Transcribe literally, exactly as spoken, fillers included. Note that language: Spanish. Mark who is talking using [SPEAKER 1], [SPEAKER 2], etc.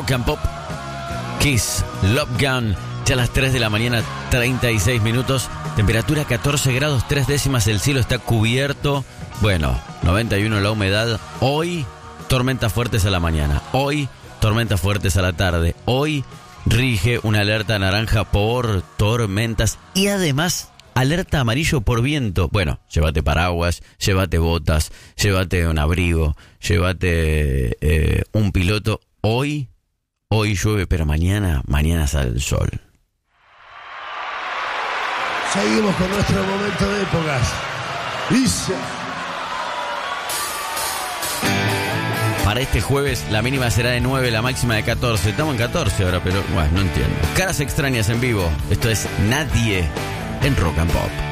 [SPEAKER 1] Rock and Pop. Kiss, Love Gun. Ya a las tres de la mañana, treinta y seis minutos. Temperatura catorce grados, tres décimas. El cielo está cubierto. Bueno, noventa y uno la humedad. Hoy, tormentas fuertes a la mañana. Hoy, tormentas fuertes a la tarde. Hoy, rige una alerta naranja por tormentas. Y además, alerta amarillo por viento. Bueno, llévate paraguas, llévate botas, llévate un abrigo, llévate eh, un piloto. Hoy, hoy llueve, pero mañana, mañana sale el sol.
[SPEAKER 2] Seguimos con nuestro momento de épocas. Dice.
[SPEAKER 1] Para este jueves la mínima será de nueve, la máxima de catorce. Estamos en catorce ahora, pero bueno, no entiendo. Caras extrañas en vivo. Esto es Nadie en Rock and Pop.